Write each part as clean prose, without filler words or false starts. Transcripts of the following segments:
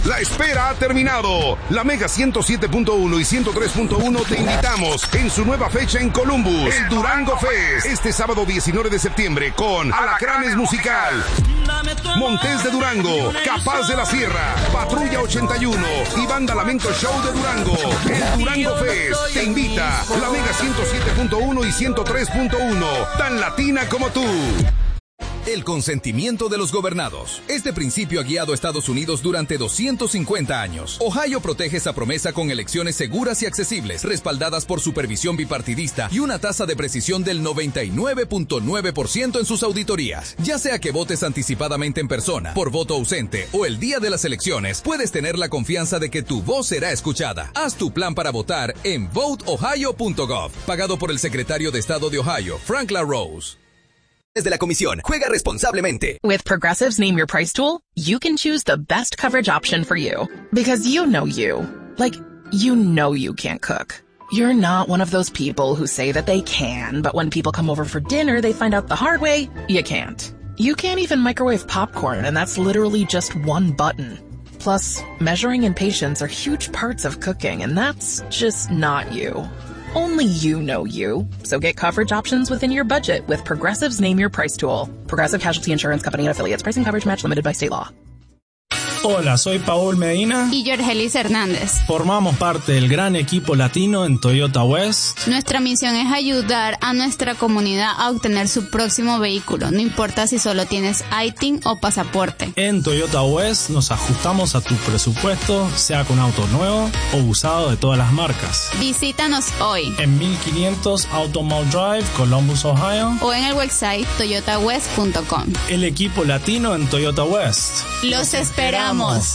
La espera ha terminado. La Mega 107.1 y 103.1 te invitamos en su nueva fecha en Columbus, el Durango Fest. Este sábado 19 de septiembre con Alacranes Musical, Montes de Durango, Capaz de la Sierra, Patrulla 81 y Banda Lamento Show de Durango. El Durango Fest te invita. La Mega 107.1 y 103.1, tan latina como tú. El consentimiento de los gobernados. Este principio ha guiado a Estados Unidos durante 250 años. Ohio protege esa promesa con elecciones seguras y accesibles, respaldadas por supervisión bipartidista y una tasa de precisión del 99.9% en sus auditorías. Ya sea que votes anticipadamente en persona, por voto ausente o el día de las elecciones, puedes tener la confianza de que tu voz será escuchada. Haz tu plan para votar en voteohio.gov, pagado por el secretario de Estado de Ohio, Frank LaRose. Desde la comisión, juega responsablemente. With Progressive's Name Your Price tool, you can choose the best coverage option for you. Because you know you. Like, you know you can't cook. You're not one of those people who say that they can, but when people come over for dinner, they find out the hard way, you can't. You can't even microwave popcorn, and that's literally just one button. Plus, measuring and patience are huge parts of cooking, and that's just not you. Only you know you. So get coverage options within your budget with Progressive's Name Your Price tool. Progressive Casualty Insurance Company and Affiliates. Pricing coverage match limited by state law. Hola, soy Paul Medina y Yorgelis Hernández. Formamos parte del gran equipo latino en Toyota West. Nuestra misión es ayudar a nuestra comunidad a obtener su próximo vehículo, no importa si solo tienes ITIN o pasaporte. En Toyota West nos ajustamos a tu presupuesto, sea con auto nuevo o usado de todas las marcas. Visítanos hoy en 1500 Automall Drive, Columbus, Ohio, o en el website toyotawest.com. El equipo latino en Toyota West. Los esperamos.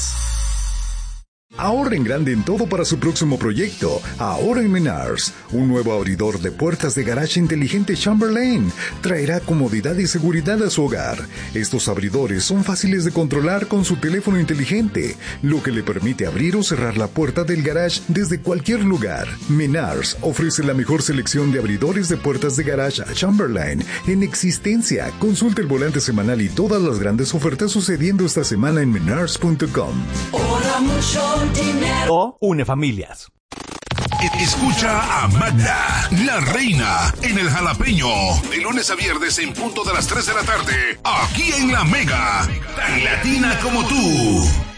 Ahorren grande en todo para su próximo proyecto. Ahora en Menards, un nuevo abridor de puertas de garaje inteligente Chamberlain traerá comodidad y seguridad a su hogar. Estos abridores son fáciles de controlar con su teléfono inteligente, lo que le permite abrir o cerrar la puerta del garage desde cualquier lugar. Menards ofrece la mejor selección de abridores de puertas de garage Chamberlain en existencia. Consulte el volante semanal y todas las grandes ofertas sucediendo esta semana en menards.com. O une familias. Escucha a Magda, la reina, en el Jalapeño, de lunes a viernes en punto de las 3 de la tarde, aquí en La Mega, tan latina como tú.